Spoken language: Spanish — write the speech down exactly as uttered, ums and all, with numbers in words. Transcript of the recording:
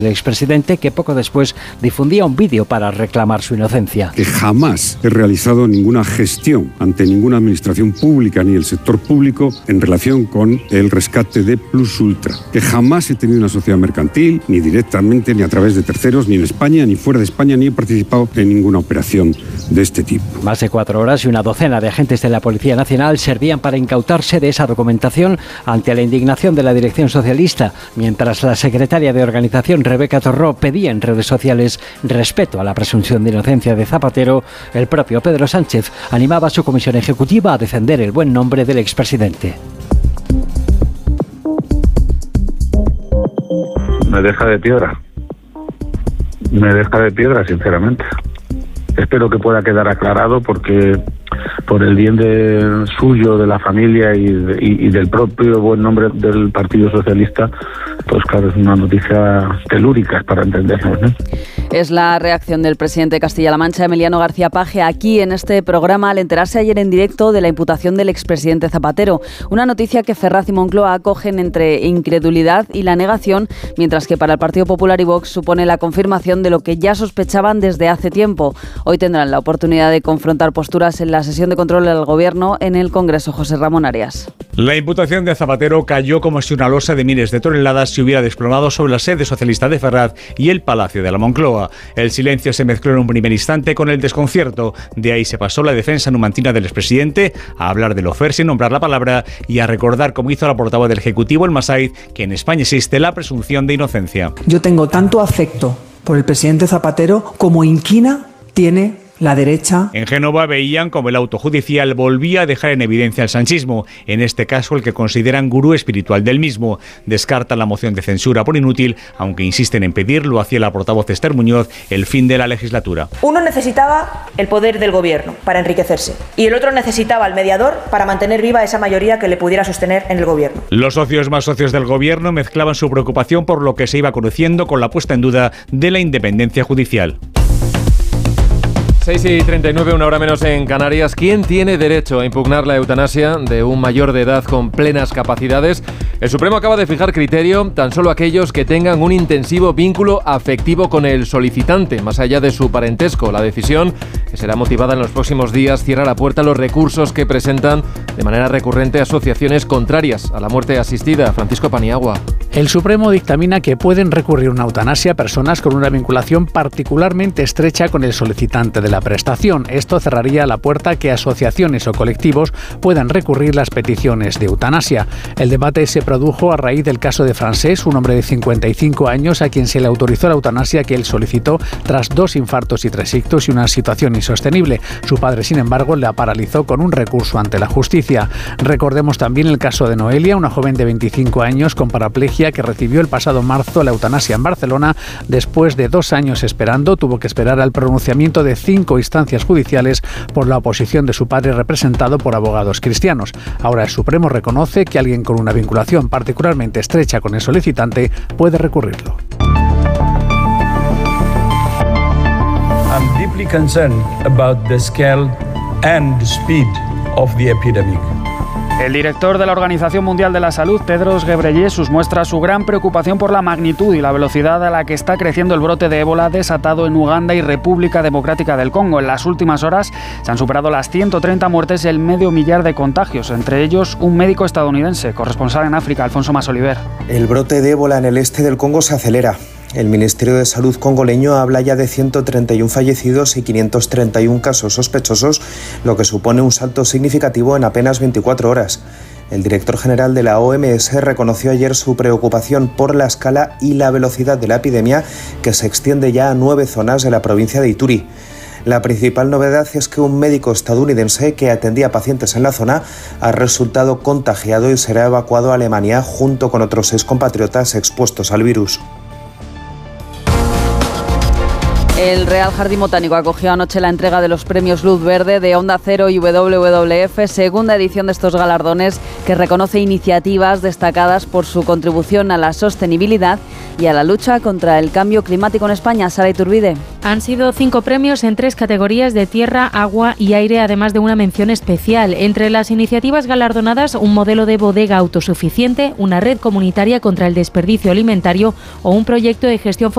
El expresidente, que poco después difundía un vídeo para reclamar su inocencia. Que jamás he realizado ninguna gestión ante ninguna administración pública ni el sector público en relación con el rescate de Plus Ultra. Que jamás he tenido una sociedad mercantil, ni directamente, ni a través de terceros, ni en España, ni fuera de España, ni he participado en ninguna operación de este tipo. Más de cuatro horas y una docena de agentes de la Policía Nacional servían para incautarse de esa documentación ante la indignación de la dirección socialista, mientras la secretaria de Organización, Rebeca Torró, pedía en redes sociales respeto a la presunción de inocencia de Zapatero. El propio Pedro Sánchez animaba a su comisión ejecutiva a defender el buen nombre del expresidente. Me deja de piedra. Me deja de piedra, sinceramente. Espero que pueda quedar aclarado porque por el bien de suyo, de la familia y, de, y, y del propio buen nombre del Partido Socialista, pues claro, es una noticia telúrica para entendernos, ¿no? Es la reacción del presidente de Castilla-La Mancha, Emiliano García Paje, aquí en este programa al enterarse ayer en directo de la imputación del expresidente Zapatero. Una noticia que Ferraz y Moncloa acogen entre incredulidad y la negación, mientras que para el Partido Popular y Vox supone la confirmación de lo que ya sospechaban desde hace tiempo. Hoy tendrán la oportunidad de confrontar posturas en la sesión de control del Gobierno en el Congreso. José Ramón Arias. La imputación de Zapatero cayó como si una losa de miles de toneladas se hubiera desplomado sobre la sede socialista de Ferraz y el Palacio de la Moncloa. El silencio se mezcló en un primer instante con el desconcierto. De ahí se pasó la defensa numantina del expresidente a hablar del lofer sin nombrar la palabra y a recordar, como hizo la portavoz del Ejecutivo, el Massaid, que en España existe la presunción de inocencia. Yo tengo tanto afecto por el presidente Zapatero como inquina tiene la derecha. En Génova veían como el auto judicial volvía a dejar en evidencia el sanchismo, en este caso el que consideran gurú espiritual del mismo. Descartan la moción de censura por inútil, aunque insisten en pedirlo, hacia la portavoz Esther Muñoz, el fin de la legislatura. Uno necesitaba el poder del gobierno para enriquecerse y el otro necesitaba al mediador para mantener viva esa mayoría que le pudiera sostener en el gobierno. Los socios más socios del gobierno mezclaban su preocupación por lo que se iba conociendo con la puesta en duda de la independencia judicial. seis y treinta y nueve, una hora menos en Canarias. ¿Quién tiene derecho a impugnar la eutanasia de un mayor de edad con plenas capacidades? El Supremo acaba de fijar criterio: tan solo aquellos que tengan un intensivo vínculo afectivo con el solicitante, más allá de su parentesco. La decisión, que será motivada en los próximos días, cierra la puerta a los recursos que presentan de manera recurrente asociaciones contrarias a la muerte asistida. Francisco Paniagua. El Supremo dictamina que pueden recurrir una eutanasia personas con una vinculación particularmente estrecha con el solicitante de la prestación. Esto cerraría la puerta a que asociaciones o colectivos puedan recurrir las peticiones de eutanasia. El debate se produjo a raíz del caso de Francés, un hombre de cincuenta y cinco años a quien se le autorizó la eutanasia que él solicitó tras dos infartos y tres ictus y una situación insostenible. Su padre, sin embargo, la paralizó con un recurso ante la justicia. Recordemos también el caso de Noelia, una joven de veinticinco años con paraplegia que recibió el pasado marzo la eutanasia en Barcelona. Después de dos años esperando, tuvo que esperar al pronunciamiento de cinco instancias judiciales por la oposición de su padre, representado por abogados cristianos. Ahora el Supremo reconoce que alguien con una vinculación particularmente estrecha con el solicitante puede recurrirlo. I'm deeply concerned about the scale and the speed of the epidemic. El director de la Organización Mundial de la Salud, Tedros Ghebreyesus, muestra su gran preocupación por la magnitud y la velocidad a la que está creciendo el brote de ébola desatado en Uganda y República Democrática del Congo. En las últimas horas se han superado las ciento treinta muertes y el medio millar de contagios, entre ellos un médico estadounidense. Corresponsal en África, Alfonso Masoliver. El brote de ébola en el este del Congo se acelera. El Ministerio de Salud congoleño habla ya de ciento treinta y uno fallecidos y quinientos treinta y uno casos sospechosos, lo que supone un salto significativo en apenas veinticuatro horas. El director general de la O M S reconoció ayer su preocupación por la escala y la velocidad de la epidemia, que se extiende ya a nueve zonas de la provincia de Ituri. La principal novedad es que un médico estadounidense que atendía pacientes en la zona ha resultado contagiado y será evacuado a Alemania junto con otros seis compatriotas expuestos al virus. El Real Jardín Botánico acogió anoche la entrega de los premios Luz Verde de Onda Cero y W W F, segunda edición de estos galardones que reconoce iniciativas destacadas por su contribución a la sostenibilidad y a la lucha contra el cambio climático en España. Sara Iturbide. Han sido cinco premios en tres categorías de tierra, agua y aire, además de una mención especial. Entre las iniciativas galardonadas, un modelo de bodega autosuficiente, una red comunitaria contra el desperdicio alimentario o un proyecto de gestión